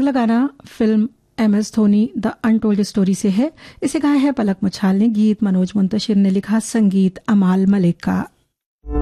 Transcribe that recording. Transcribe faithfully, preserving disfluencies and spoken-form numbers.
अगला गाना film M S Dhoni the untold story से है। इसे गाया है पलक मुछाल ने, गीत मनोज मुंतशिर ने लिखा, संगीत अमाल मलिक का।